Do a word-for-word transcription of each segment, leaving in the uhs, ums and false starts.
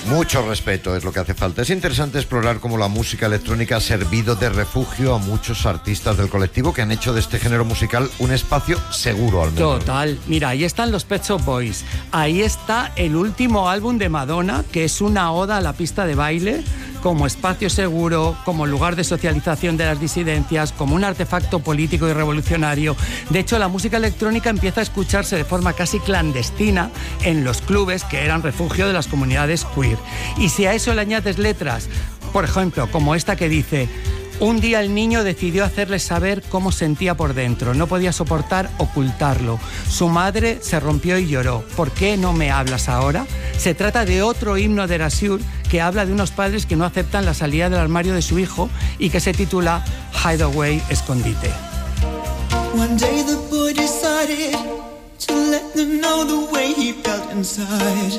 Mucho respeto es lo que hace falta. Es interesante explorar cómo la música electrónica ha servido de refugio a muchos artistas del colectivo que han hecho de este género musical un espacio seguro al menos. Total. Mira, ahí están los Pet Shop Boys. Ahí está el último álbum de Madonna, que es una oda a la pista de baile, como espacio seguro, como lugar de socialización de las disidencias, como un artefacto político y revolucionario. De hecho, la música electrónica empieza a escucharse de forma casi clandestina en los clubes que eran refugio de las comunidades queer. Y si a eso le añades letras, por ejemplo, como esta que dice: un día el niño decidió hacerle saber cómo sentía por dentro. No podía soportar ocultarlo. Su madre se rompió y lloró. ¿Por qué no me hablas ahora? Se trata de otro himno de Erasure que habla de unos padres que no aceptan la salida del armario de su hijo y que se titula Hideaway, escondite. One day the boy decided to let them know the way he felt inside.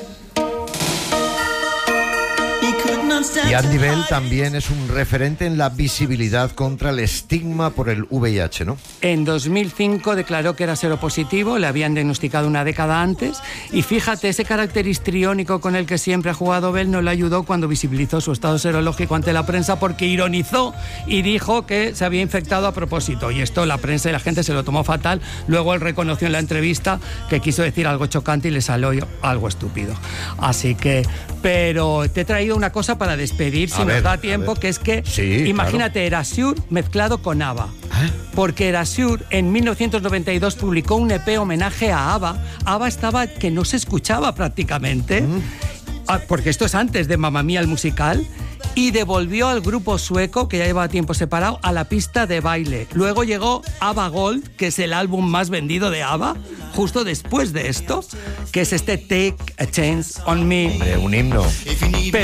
Y Andy Bell también es un referente en la visibilidad contra el estigma por el V I H, ¿no? En dos mil cinco declaró que era seropositivo, le habían diagnosticado una década antes, y fíjate, ese carácter histriónico con el que siempre ha jugado Bell no le ayudó cuando visibilizó su estado serológico ante la prensa, porque ironizó y dijo que se había infectado a propósito, y esto la prensa y la gente se lo tomó fatal. Luego él reconoció en la entrevista que quiso decir algo chocante y le salió algo estúpido. Así que, pero te he traído una cosa para despedir, si a nos ver, da tiempo, que es que, sí, imagínate, claro, Erasure mezclado con ABBA. ¿Eh? Porque Erasure en mil novecientos noventa y dos publicó un E P homenaje a ABBA. ABBA estaba que no se escuchaba prácticamente, mm. porque esto es antes de Mamma Mía el musical, y devolvió al grupo sueco, que ya llevaba tiempo separado, a la pista de baile. Luego llegó ABBA Gold, que es el álbum más vendido de ABBA, justo después de esto, que es este Take a Chance on Me. Hombre, un himno. Pero